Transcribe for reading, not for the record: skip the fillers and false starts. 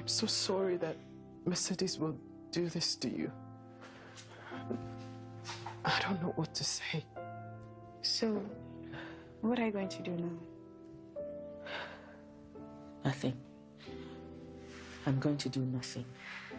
I'm so sorry that Mercedes will do this to you. I don't know what to say. So, what are you going to do now? Nothing. I'm going to do nothing.